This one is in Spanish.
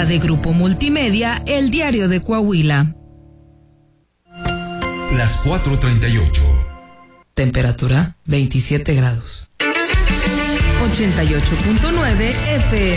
presenta de Grupo Multimedia El Diario de Coahuila. Las 4:38. Temperatura 27 grados. 88.9 FM.